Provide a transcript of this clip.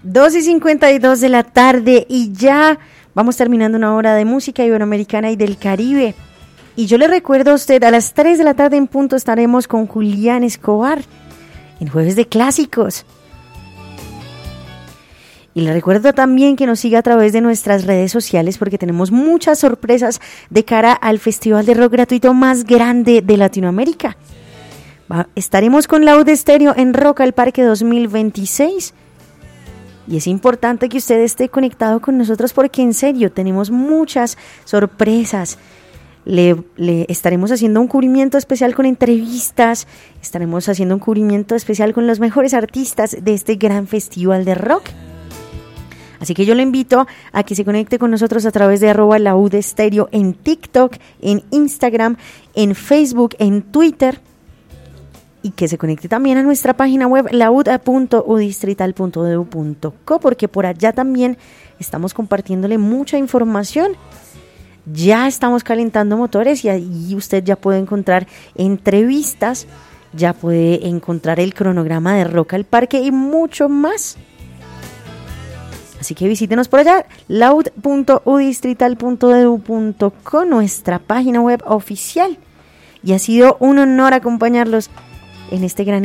2:52 de la tarde y ya vamos terminando una hora de música iberoamericana y del Caribe. Y yo le recuerdo a usted, a las 3 de la tarde en punto estaremos con Julián Escobar en Jueves de Clásicos. Y le recuerdo también que nos siga a través de nuestras redes sociales porque tenemos muchas sorpresas de cara al festival de rock gratuito más grande de Latinoamérica. Estaremos con Laud Estéreo en Rock al Parque 2026. Y es importante que usted esté conectado con nosotros porque en serio tenemos muchas sorpresas. Le estaremos haciendo un cubrimiento especial con entrevistas, estaremos haciendo un cubrimiento especial con los mejores artistas de este gran festival de rock. Así que yo le invito a que se conecte con nosotros a través de @laudestéreo en TikTok, en Instagram, en Facebook, en Twitter. Y que se conecte también a nuestra página web laud.udistrital.edu.co porque por allá también estamos compartiéndole mucha información. Ya estamos calentando motores y ahí usted ya puede encontrar entrevistas, ya puede encontrar el cronograma de Rock al Parque y mucho más. Así que visítenos por allá, laud.udistrital.edu.co, nuestra página web oficial. Y ha sido un honor acompañarlos en este gran